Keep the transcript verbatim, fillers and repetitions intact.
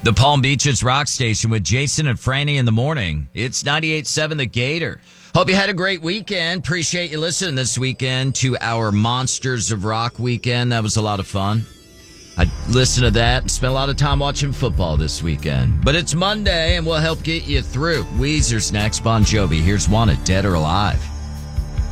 The Palm Beaches Rock Station with Jason and Franny in the morning. It's ninety-eight point seven The Gator. Hope you had a great weekend. Appreciate you listening this weekend to our Monsters of Rock weekend. That was a lot of fun. I listened to that and spent a lot of time watching football this weekend. But it's Monday, and we'll help get you through. Weezer's next. Bon Jovi. Here's Wanted, Dead or Alive.